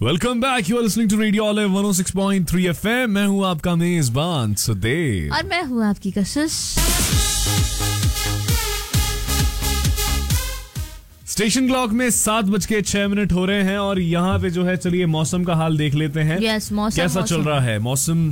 Welcome back, you are listening to radio olive 106.3 FM। मैं हूं आपका मेजबान सुदेव और मैं हूं आपकी कशिश। स्टेशन क्लॉक में 7:06 हो रहे हैं और यहाँ पे जो है, चलिए मौसम का हाल देख लेते हैं। मौसम कैसा चल रहा है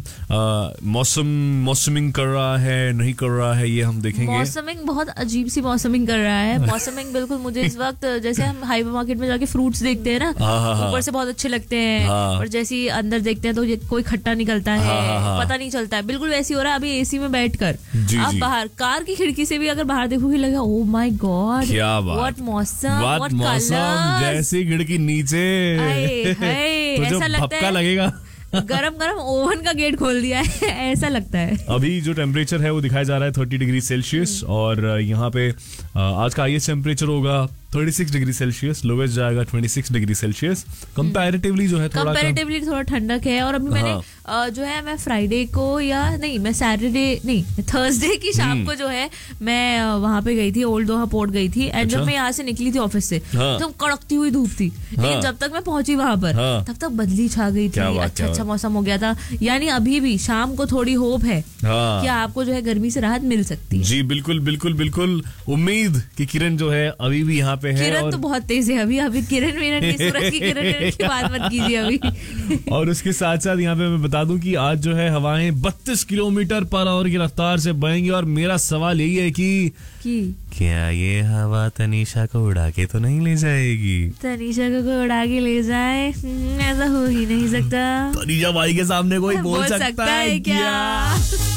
मौसमिंग कर रहा है नहीं कर रहा है, ये हम देखेंगे। मौसमिंग बहुत अजीब सी मौसमिंग कर रहा है। मौसमिंग बिल्कुल मुझे इस वक्त जैसे हम हाइपर मार्केट में जाके फ्रूट्स देखते हैं ना, ऊपर से बहुत अच्छे लगते हैं और जैसे ही अंदर देखते हैं तो कोई खट्टा निकलता है, पता नहीं चलता है। बिल्कुल वैसी हो रहा है अभी एसी में बैठकर। आप बाहर कार की खिड़की से भी अगर बाहर देखोगे लगा ओह माय गॉड, व्हाट मौसम, जैसी खिड़की नीचे तो जो भपका लगेगा। गरम गरम ओवन का गेट खोल दिया है ऐसा लगता है। अभी जो टेम्परेचर है वो दिखाया जा रहा है 30 डिग्री सेल्सियस और यहाँ पे आज का हाईएस्ट टेम्परेचर होगा 36 डिग्री सेल्सियस, लोवेस्ट जाएगा 26 डिग्री सेल्सियस। कंपैरेटिवली जो है थोड़ा ठंडक है। और अभी मैंने जो है मैं फ्राइडे को मैं थर्सडे की शाम को जो है मैं वहां पे गई थी, ओल्ड दोहा पोर्ट गई थी। एंड जब मैं यहाँ से निकली थी ऑफिस से तो कड़कती हुई धूप थी, लेकिन जब तक मैं पहुंची वहां पर तब तक बदली छा गई थी, अच्छा मौसम हो गया था। यानी अभी भी शाम को थोड़ी होप है कि आपको जो है गर्मी से राहत मिल सकती है। जी बिल्कुल बिल्कुल बिल्कुल। उम्मीद कि किरण जो है अभी भी यहाँ पे है। किरण तो बहुत तेज है अभी किरण सूरज की किरण की बात मत कीजिए अभी। और उसके साथ साथ यहाँ पे मैं बता दूं कि आज जो है हवाएं 32 किलोमीटर पर आवर की रफ्तार से बहेंगी। और मेरा सवाल यही है कि क्या ये हवा तनीषा को उड़ा के तो नहीं ले जाएगी? तनीषा को उड़ा के ले जाए, ऐसा हो ही नहीं सकता। तनीषा भाई के सामने कोई बोल सकता है क्या?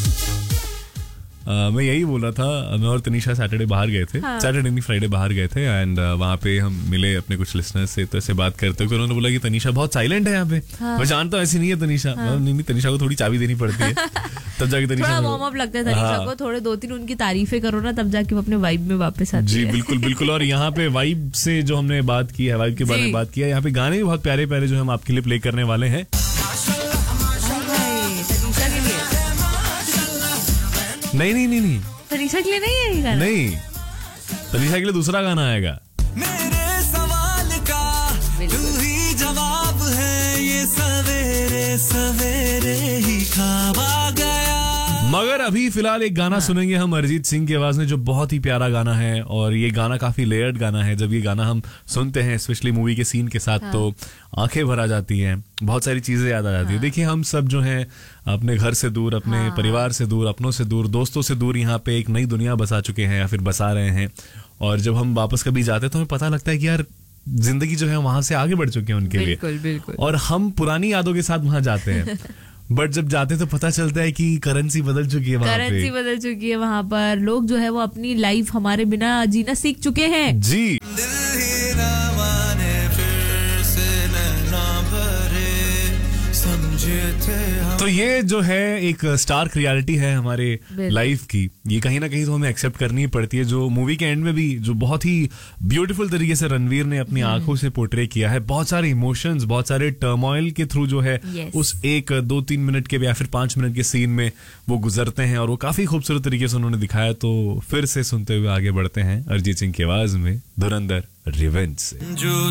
मैं यही बोल रहा था, मैं और तनीषा सैटरडे बाहर गए थे, सैटरडे नहीं फ्राइडे बाहर गए थे। एंड वहाँ पे हम मिले अपने कुछ लिसनर्स से, तो ऐसे बात करते हुए उन्होंने बोला कि तनीषा बहुत साइलेंट है यहाँ पे। मैं जानता हूँ ऐसी नहीं है तनीषा, नहीं तनीषा को थोड़ी चाबी देनी पड़ती है तब जाके तनीषा वार्म अप लगता है तनीषा को। थोड़े 2-3 उनकी तारीफें करो ना, तब जाके वो अपने वाइब में वापस आती है। जी बिल्कुल बिल्कुल। और यहाँ पे वाइब से जो हमने बात की है, वाइब के बारे में बात किया, यहाँ पे गाने भी बहुत प्यारे प्यारे जो हम आपके लिए प्ले करने वाले हैं। नहीं तनीषा के लिए नहीं है ये गाना? नहीं, तनीषा के लिए दूसरा गाना आएगा। मेरे सवाल का तू ही जवाब है, ये सवेरे सवेरे ही ख्वाब आ गया। मगर अभी फिलहाल एक गाना सुनेंगे हम अरिजीत सिंह की आवाज में, जो बहुत ही प्यारा गाना है। और ये गाना काफी लेयर्ड गाना है। जब ये गाना हम सुनते हैं स्पेशली मूवी के सीन के साथ तो आंखें भर आ जाती हैं, बहुत सारी चीजें याद आ जाती है। देखिए हम सब जो हैं अपने घर से दूर, अपने परिवार से दूर, अपनों से दूर, दोस्तों से दूर यहाँ पे एक नई दुनिया बसा चुके हैं या फिर बसा रहे हैं। और जब हम वापस कभी जाते हैं तो हमें पता लगता है कि यार जिंदगी जो है वहां से आगे बढ़ चुके हैं उनके लिए। बिल्कुल। और हम पुरानी यादों के साथ वहां जाते हैं बट जब जाते तो पता चलता है कि करेंसी बदल चुकी है वहां पर। लोग जो है वो अपनी लाइफ हमारे बिना जीना सीख चुके हैं। जी तो ये जो है एक स्टार्क रियलिटी है हमारे लाइफ की, ये कहीं ना कहीं तो हमें एक्सेप्ट करनी ही पड़ती है। जो मूवी के एंड में भी जो बहुत ही ब्यूटीफुल तरीके से रणवीर ने अपनी आंखों से पोर्ट्रे किया है, बहुत सारे इमोशंस, बहुत सारे टर्मोइल के थ्रू जो है उस एक 2-3 मिनट के या फिर 5 मिनट के सीन में वो गुजरते हैं और वो काफी खूबसूरत तरीके से उन्होंने दिखाया। तो फिर से सुनते हुए आगे बढ़ते हैं अरिजीत सिंह की आवाज में धुरंधर रिवेंज से। जो